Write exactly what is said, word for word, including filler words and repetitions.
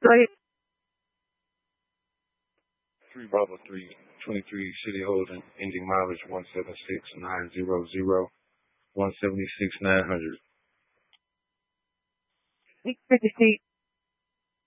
Go ahead. three Bravo three, twenty-three City Holding, engine mileage one seven six nine zero zero, one seventy-six nine hundred. Expect to see